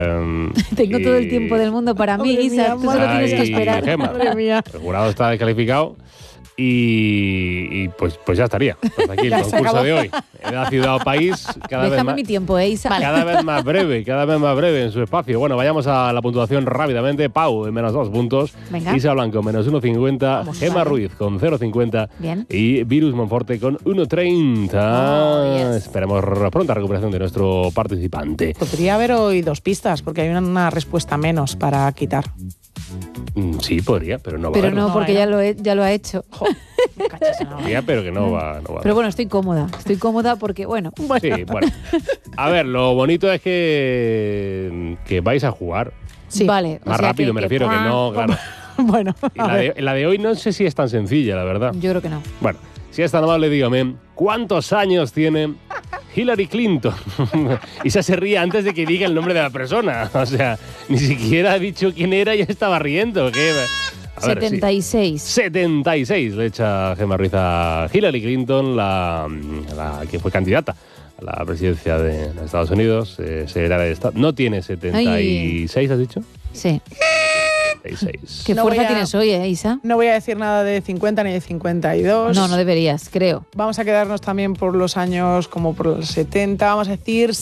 Tengo todo el tiempo del mundo para mí, Isa. Tú solo tienes que esperar. Madre mía. El jurado está descalificado y pues ya estaría. Pues aquí el concurso de hoy. Edad, ciudad o país. Déjame mi tiempo, Isa. Cada vez más breve en su espacio. Bueno, vayamos a la puntuación rápidamente. Pau, en menos 2 puntos. Venga. Isa Blanco, menos 1,50. Gemma Ruiz, con 0,50. Bien. Y Virus Monforte, con 1,30. Oh, yes. Esperemos pronta recuperación de nuestro participante. Podría haber hoy 2 pistas, porque hay una respuesta menos para quitar. Sí, podría, pero no va a Pero haberlo. no, porque ya lo ha hecho. Podría, pero que no va a haber. Pero bueno, estoy cómoda porque, bueno. Sí, bueno. A ver, lo bonito es que vais a jugar. Sí. Vale. Más rápido, me refiero, que no, claro. Bueno, Y la de hoy no sé si es tan sencilla, la verdad. Yo creo que no. Bueno, si es tan amable, dígame, ¿cuántos años tiene Hillary Clinton? Isa se ríe antes de que diga el nombre de la persona. O sea, ni siquiera ha dicho quién era y ya estaba riendo. ¿Qué? A ver, 76. Sí. 76 le echa Gemma Ruiz a Hillary Clinton, la que fue candidata a la presidencia de Estados Unidos, secretaria de Estado. No tiene 76, ¿has dicho? Sí. 76. ¿Qué fuerza tienes hoy, Isa? no voy a decir nada de 50 ni de 52. No deberías, creo. Vamos a quedarnos también por los años como por los 70. Vamos a decir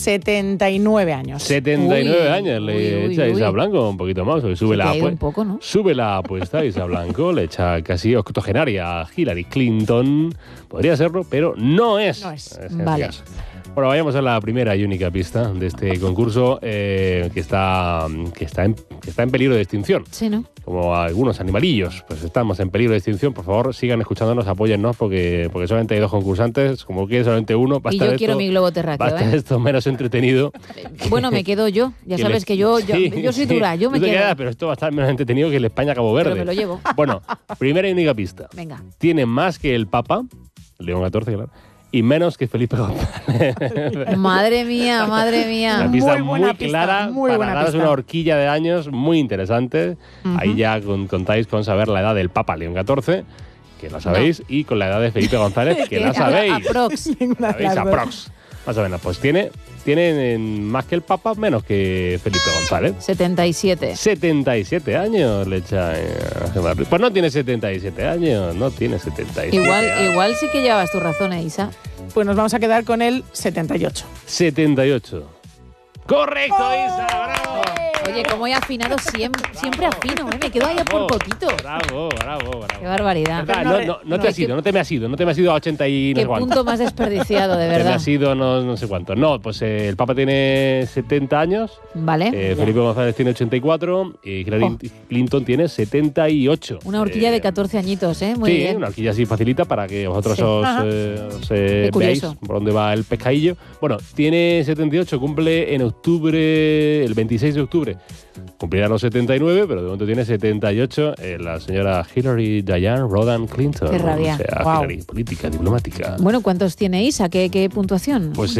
79 años. 79 años le uy, echa uy. Isa Blanco, un poquito más. Sube Se te ha ido un poco, ¿no? Sube la apuesta, Isa Blanco le echa casi octogenaria a Hillary Clinton. Podría serlo, pero no es. No es. En Vale. este caso. Bueno, vayamos a la primera y única pista de este concurso que está en peligro de extinción. Sí, ¿no? Como algunos animalillos, pues estamos en peligro de extinción. Por favor, sigan escuchándonos, apóyennos, porque solamente hay 2 concursantes. Como quiere solamente uno, Y yo quiero mi globo terráqueo, va a estar esto menos entretenido. Bueno, me quedo yo. Ya sabes que yo soy dura, yo me Tú te quedo. quedas, pero esto va a estar menos entretenido que el España-Cabo Verde. Pero me lo llevo. Bueno, primera y única pista. Venga. Tiene más que el Papa, León XIV, claro, y menos que Felipe González. Madre mía. Una pista Muy buena muy pista, clara muy para buena daros pista. una horquilla de años muy interesante. Ahí ya contáis con saber la edad del Papa León XIV, que la sabéis, y con la edad de Felipe González, que la sabéis. Aprox. Ninguna de ¿Sabéis? las dos. Aprox. Más o menos. Pues tiene más que el Papa, menos que Felipe González. 77. 77 años le echa a Gemma Ruiz. Pues no tiene 77 años, no tiene 77 años. Igual sí que llevas tu razón, Isa. Pues nos vamos a quedar con el 78. 78. ¡Correcto, Isa! ¡Bravo! Oye, como he afinado siempre afino, ¿eh? Me quedo ahí a por poquito. Bravo. Qué barbaridad. Verdad, no te has ido, no te me has ido a 80 y no Qué sé cuánto. punto más desperdiciado, de Te me verdad. has ido no sé cuánto. No, pues el Papa tiene 70 años, Vale. Felipe González tiene 84 y Hillary Clinton tiene 78. Una horquilla de 14 añitos, ¿eh? Muy sí, bien. una horquilla así facilita para que vosotros Sí. os Qué veáis curioso. por dónde va el pescadillo. Bueno, tiene 78, cumple en octubre, el 26 de octubre. Cumplirá los 79, pero de momento tiene 78 la señora Hillary Diane Rodham Clinton. Qué rabia. O sea, Wow. Hillary, política, diplomática. Bueno, ¿cuántos tiene Isa? ¿Qué puntuación? Pues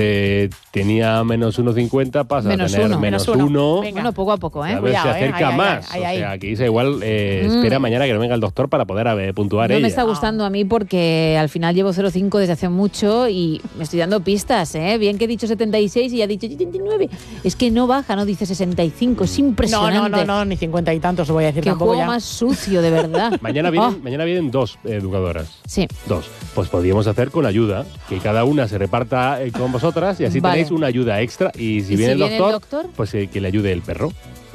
tenía menos 1,50, pasa Menos a tener uno. menos Menos 1. uno. Venga. Bueno, poco a poco, ¿eh? A ver si Cuidado, acerca Ay, más. ay, O ay. sea, que Isa igual espera mañana que no venga el doctor para poder puntuar No ella. me está gustando a mí porque al final llevo 0,5 desde hace mucho y me estoy dando pistas, ¿eh? Bien que he dicho 76 y ya he dicho 79. Es que no baja, no dice 65. Es impresionante. No, ni 50 y tantos os voy a decir Qué tampoco juego ya. más sucio, de verdad. Mañana vienen 2 educadoras. Sí. 2. Pues podríamos hacer con ayuda, que cada una se reparta con vosotras y así Vale. tenéis una ayuda extra. Y si ¿Y viene, si viene el el doctor? pues que le ayude el perro.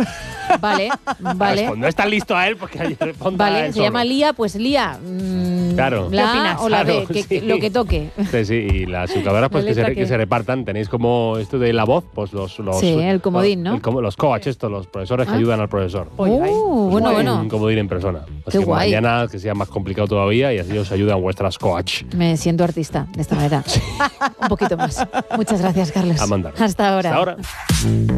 Vale. Pues no está listo a él porque ayer responda Vale, él se solo. llama Lía, pues Lía. Claro. La ¿Qué A opinas? o la Claro, B, sí. lo que toque. Sí, y las educadoras pues La que letra que se repartan. Tenéis como esto de la voz, pues los Sí, el comodín, ¿no? Los coach, los profesores que Ah. ayudan al profesor. Oye, ay. Bueno. Un comodín en persona. Así Qué que guay. mañana que sea más complicado todavía y así os ayudan vuestras coach Me siento artista de esta manera. Un poquito más. Muchas gracias, Carlos. a mandar. Hasta ahora. Hasta ahora.